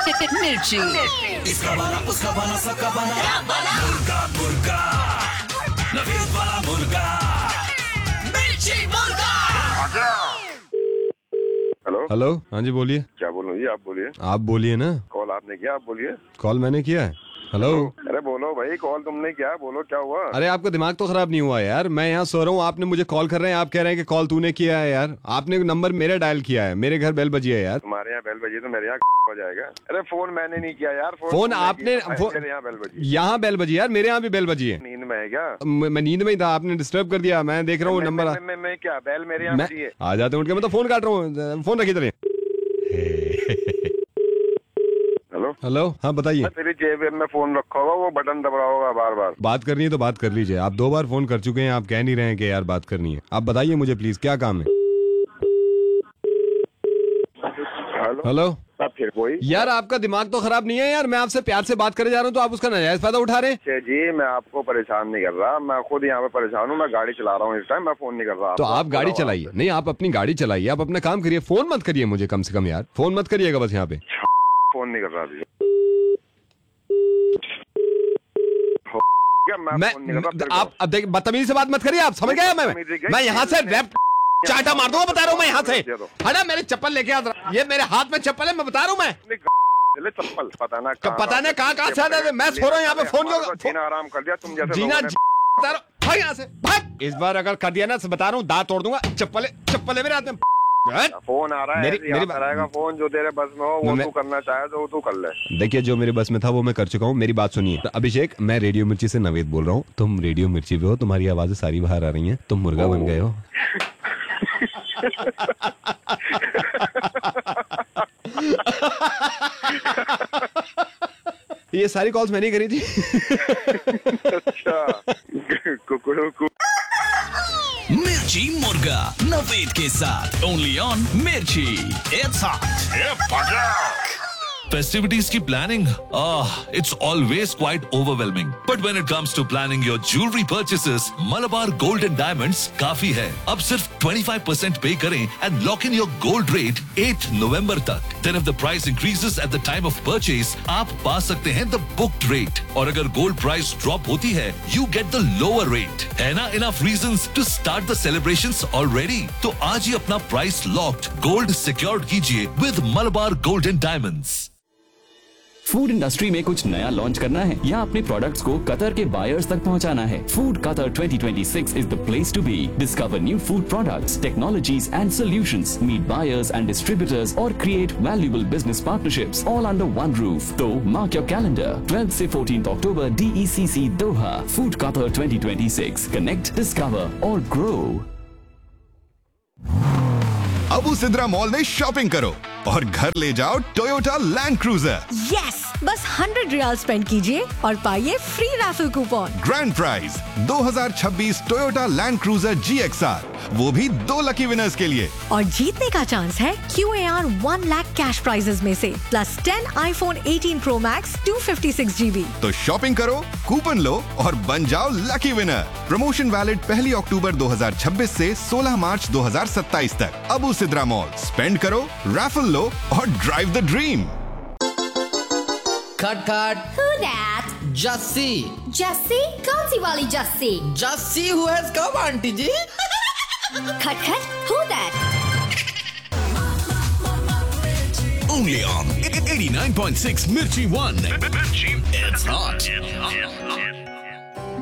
मिर्ची। इसका वाला उसका वाला सबका वाला मुर्गा मुर्गा नवीद वाला मुर्गा मिर्ची मुर्गा। हेलो हेलो, हाँ जी बोलिए। क्या बोलूं जी? आप बोलिए। आप बोलिए ना। कॉल आपने किया? आप बोलिए। कॉल मैंने किया है। हेलो। अरे बोलो भाई, कॉल तुमने किया? बोलो क्या हुआ? अरे आपका दिमाग तो खराब नहीं हुआ यार? मैं यहाँ सो रहा हूँ, आपने मुझे कॉल कर रहे हैं, आप कह रहे हैं कि कॉल तूने किया है। यार आपने नंबर मेरा डायल किया है, मेरे घर बेल बजी है यार। तुम्हारे यहाँ बेल बजी तो मेरे यहाँ हो जाएगा। अरे फोन मैंने नहीं किया यार। फोन आपने मेरे यहाँ बेल बजी। यहाँ बेल बजी यार, मेरे यहाँ भी बेल बजी है। नींद में है क्या? मैं नींद में ही था, आपने डिस्टर्ब कर दिया। मैं देख रहा हूँ नंबर। मैं क्या बेल मेरे यहाँ बजी है? आ जाते उठ के, मैं तो फोन काट रहा हूँ। फोन रखिए इधर। हेलो हेलो, हाँ बताइए। तेरी जेब में फोन रखा होगा, वो बटन दबा होगा बार बार। बात करनी है तो बात कर लीजिए। आप 2 बार फोन कर चुके हैं, आप कह नहीं रहे हैं कि यार बात करनी है। आप बताइए मुझे प्लीज, क्या काम है? हेलो। फिर कोई यार आपका दिमाग तो खराब नहीं है यार? मैं आपसे प्यार से बात करे जा रहा हूँ तो आप उसका नाजायज फायदा उठा रहे हैं। जी मैं आपको परेशान नहीं कर रहा, मैं खुद यहाँ पे परेशान हूँ। मैं गाड़ी चला रहा हूँ इस टाइम, मैं फोन नहीं कर रहा। तो आप गाड़ी चलाइए। नहीं, आप अपनी गाड़ी चलाइए, आप अपना काम करिए, फोन मत करिए मुझे। कम से कम यार फोन मत करिएगा बस यहाँ पे। फोन नहीं कर रहा अभी। आप अब देखिए, बदतमीजी से बात मत करिए। आप समझ गए? मैं यहाँ से रैप चाटा मार दूंगा, बता रहा हूँ मैं यहाँ से। है ना, मेरी चप्पल लेके आ। ये मेरे हाथ में चप्पल है, मैं बता रहा हूँ। मैं चप्पल पता ना कहाँ से मैं सो रहा हूँ यहाँ पे। फोन जीना आराम कर दिया तुम जैसे जीना भाग यहाँ से, भाग। इस बार अगर कर दिया ना, बता रहा हूँ दांत तोड़ दूंगा। चप्पल है मेरे हाथ में। फोन आ रहा है, मेरी फोन जो तेरे बस में हो वो तू करना चाहे तो तू कर ले। देखिए, जो मेरे बस में था वो मैं कर चुका हूँ। मेरी बात सुनिए। तो अभिषेक, मैं रेडियो मिर्ची से नवेद बोल रहा हूँ। तुम रेडियो मिर्ची पे हो, तुम्हारी आवाजें सारी बाहर आ रही हैं। तुम मुर्गा बन गए हो। ये सारी कॉल्स मैंने करी थी। अच्छा कुकड़ू मिर्ची मुर्गा नवेद के साथ ओनली ऑन मिर्ची। It's hot. Festivities की planning, it's always quite overwhelming. But when it comes to planning your jewelry purchases, Malabar Gold and Diamonds काफी है। अब सिर्फ 25% पे करें and lock in your gold rate 8 November तक। Then if the price increases at the time of purchase, आप पा सकते हैं the booked rate। और अगर gold price drop होती है, you get the lower rate। है ना enough reasons to start the celebrations already? तो आज ही अपना price locked gold secured कीजिए with Malabar Gold and Diamonds। Food industry में कुछ नया लॉन्च करना है या अपने प्रोडक्ट्स को कतर के बायर्स तक पहुंचाना है? Food Qatar 2026 is the place to be. Discover new food products, technologies and solutions, meet buyers and distributors और create valuable business partnerships all under one roof. तो मार्क योर कैलेंडर, 12 से 14 अक्टूबर, DECC दोहा। Food Qatar 2026, connect, discover और grow. Abu Sidra mall में shopping करो और घर ले जाओ टोयोटा लैंड क्रूजर। यस, बस 100 रियाल स्पेंड कीजिए और पाइए free raffle coupon. Grand prize 2026 Toyota land cruiser GXR, वो भी 2 लकी विनर्स के लिए। और जीतने का चांस है QAR 1 लाख कैश प्राइजेस में से plus 10 iPhone 18 Pro Max 256 GB। तो शॉपिंग करो, कूपन लो और बन जाओ लकी विनर। प्रमोशन वैलिड 1 अक्टूबर 2026 से 16 मार्च 2027 तक। अबू सिद्रा मॉल, स्पेंड करो, रैफल लो और ड्राइव द ड्रीम। खट खट। Who that? जस्सी। जस्सी? कौन सी वाली Jassi? Jassi who has come aunty जी। खट खट। Who that? Only on 89.6 Mirchi 1. It's hot.